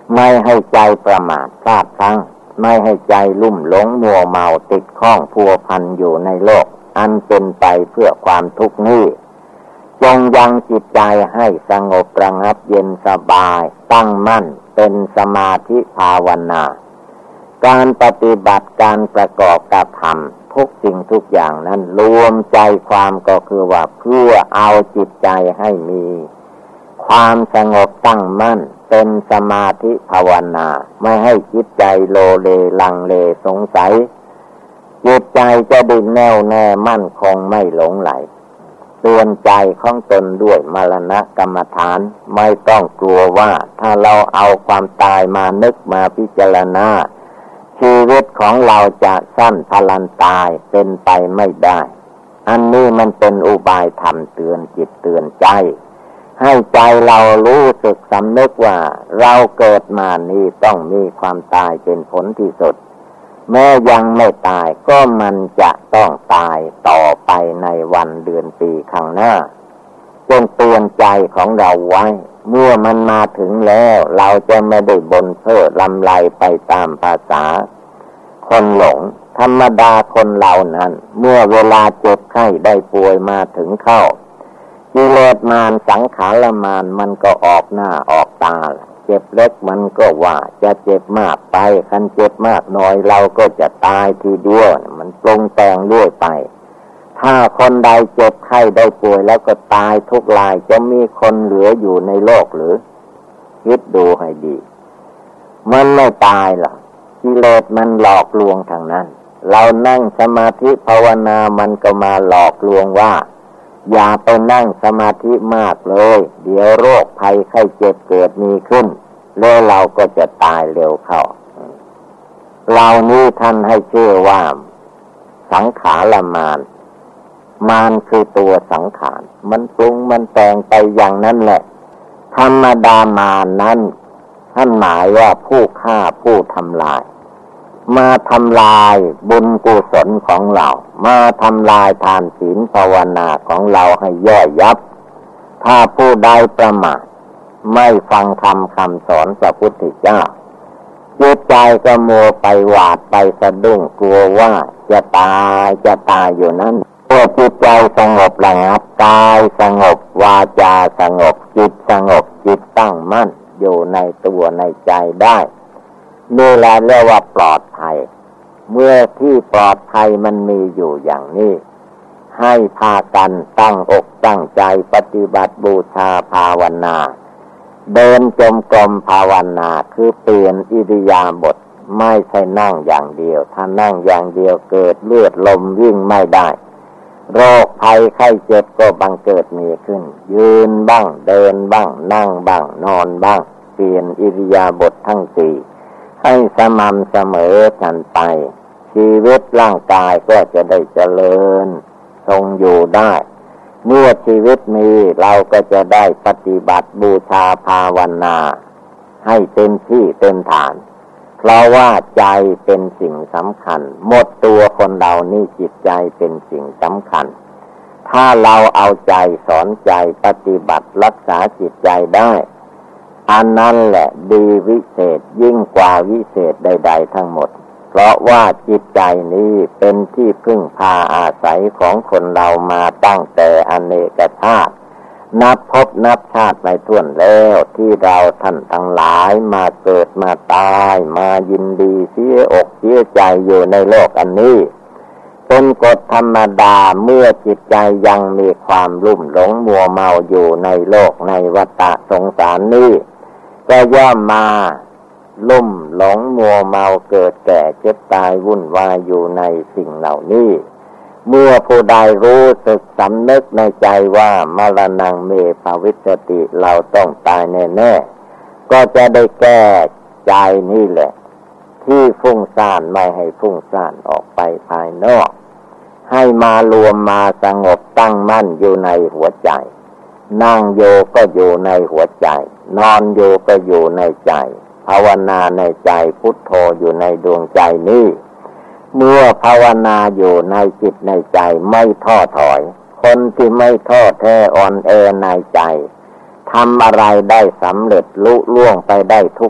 ไม่ให้ใจประมาทพลาดพลั้งไม่ให้ใจลุ่มหลงมัวเมาติดข้องพัวพันอยู่ในโลกอันเป็นไปเพื่อความทุกข์นี้จงยังจิตใจให้สงบระงับเย็นสบายตั้งมั่นเป็นสมาธิภาวนาการปฏิบัติการประกอบกระทำทุกสิ่งทุกอย่างนั้นรวมใจความก็คือว่าเพื่อเอาจิตใจให้มีความสงบตั้งมั่นเป็นสมาธิภาวนาไม่ให้จิตใจโลเลลังเลสงสัยจิตใจจะดิ่งแน่วแน่มั่นคงไม่หลงไหลเตือนใจของตนด้วยมรณะกรรมฐานไม่ต้องกลัวว่าถ้าเราเอาความตายมานึกมาพิจารณาชีวิตของเราจะสั้นพลันตายเป็นไปไม่ได้อันนี้มันเป็นอุบายธรรมเตือนจิตเตือนใจให้ใจเรารู้สึกสำนึกว่าเราเกิดมานี้ต้องมีความตายเป็นผลที่สุดแม้ยังไม่ตายก็มันจะต้องตายต่อไปในวันเดือนปีข้างหน้าจงเตือนใจของเราไว้เมื่อมันมาถึงแล้วเราจะไม่ได้บ่นเพ้อลำไรไปตามภาษาคนหลงธรรมดาคนเรานั้นเมื่อเวลาเจ็บไข้ได้ป่วยมาถึงเข้ากิเลสมารสังขารมารมันก็ออกหน้าออกตาเจ็บเล็กมันก็ว่าจะเจ็บมากไปคันเจ็บมากน้อยเราก็จะตายทีเดียวมันปรุงแต่งเรื่อยไปถ้าคนใดเจ็บไข้ได้ป่วยแล้วก็ตายทุกรายจะมีคนเหลืออยู่ในโลกหรือคิดดูให้ดีมันไม่ตายหรอกกิเลสมันหลอกลวงทางนั้นเรานั่งสมาธิภาวนามันก็มาหลอกลวงว่าอย่าไปนั่งสมาธิมากเลยเดี๋ยวโรคภัยไข้เจ็บเกิดมีขึ้นแล้วเราก็จะตายเร็วเข้าเรานี้ท่านให้ชื่อว่าสังขารมารคือตัวสังขารมันปรุงมันแต่งไปอย่างนั้นแหละธรรมดามารนั้นท่านหมายว่าผู้ฆ่าผู้ทำลายมาทำลายบุญกุศลของเรามาทำลายทานศีลภาวนาของเราให้ย่อยยับถ้าผู้ใดประมาทไม่ฟังธรรมคำสอนพระพุทธเจ้าจิตใจก็มัวไปหวาดไปสะดุ้งกลัวว่าจะตายอยู่นั้นเมื่อจิตใจสงบระงับกายสงบวาจาสงบจิตสงบจิตตั้งมั่นอยู่ในตัวในใจได้นี่แหละเรียกว่าปลอดภัยเมื่อที่ปลอดภัยมันมีอยู่อย่างนี้ให้พากันตั้งอกตั้งใจปฏิบัติบูชาภาวนาเดินจมกรมภาวนาคือเปลี่ยนอิริยาบถไม่ใช่นั่งอย่างเดียวถ้านั่งอย่างเดียวเกิดเลือดลมวิ่งไม่ได้โรคภัยไข้เจ็บก็บังเกิดมีขึ้นยืนบ้างเดินบ้างนั่งบ้างนอนบ้างเปลี่ยนอิริยาบถทั้งสี่ให้สม่ำเสมอกันไปชีวิตร่างกายก็จะได้เจริญทรงอยู่ได้เมื่อชีวิตมีเราก็จะได้ปฏิบัติบูชาภาวนาให้เต็มที่เต็มฐานเพราะว่าใจเป็นสิ่งสำคัญหมดตัวคนเรานี่จิตใจเป็นสิ่งสำคัญถ้าเราเอาใจสอนใจปฏิบัติรักษาจิตใจได้อันนั้นแหละดีวิเศษยิ่งกว่าวิเศษใดๆทั้งหมดเพราะว่าจิตใจนี้เป็นที่พึ่งพาอาศัยของคนเรามาตั้งแต่อเนกชาตินับพบนับชาติไม่ถ้วนแล้วที่เราท่านทั้งหลายมาเกิดมาตายมายินดีเสียอกเสียใจอยู่ในโลกอันนี้เป็นกฎธรรมดาเมื่อจิตใจยังมีความลุ่มหลงมัวเมาอยู่ในโลกในวัฏสงสารนี้ก็ย่อมมาลุ่มหลงมัวเมาเกิดแก่เจ็บตายวุ่นวายอยู่ในสิ่งเหล่านี้เมื่อผู้ใดรู้สึกสำนึกในใจว่ามรณังเมภวิสสติเราต้องตายแน่ๆก็จะได้แก้ใจนี่แหละที่ฟุ้งซ่านไม่ให้ฟุ้งซ่านออกไปภายนอกให้มารวมมาสงบตั้งมั่นอยู่ในหัวใจนั่งโยก็อยู่ในหัวใจนอนโยก็อยู่ในใจภาวนาในใจพุทโธอยู่ในดวงใจนี้เมื่อภาวนาอยู่ในจิตในใจไม่ท้อถอยคนที่ไม่ท้อแท้อ่อนแอในใจทำอะไรได้สำเร็จลุล่วงไปได้ทุก